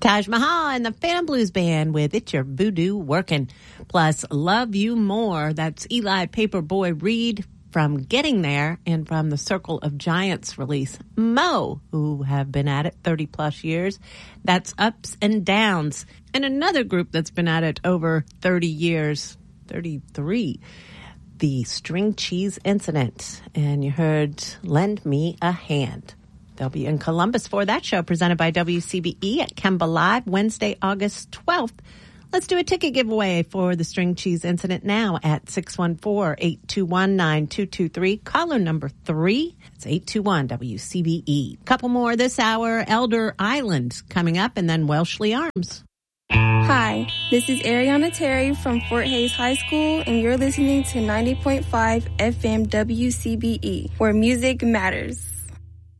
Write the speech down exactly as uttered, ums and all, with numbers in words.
Taj Mahal and the Phantom Blues Band with It's Your Voodoo Workin'. Plus, Love You More. That's Eli Paperboy Reed from Getting There and from the Circle of Giants release. Mo, who have been at it thirty plus years. That's Ups and Downs. And another group that's been at it over thirty years, thirty-three. The String Cheese Incident. And you heard Lend Me a Hand. They'll be in Columbus for that show presented by W C B E at Kemba Live Wednesday, August twelfth. Let's do a ticket giveaway for the String Cheese Incident now at six one four, eight two one, nine two two three. Caller number three. It's eight two one W C B E. Couple more this hour. Elder Island coming up and then Welshly Arms. Hi, this is Ariana Terry from Fort Hays High School, and you're listening to ninety point five F M W C B E, where music matters.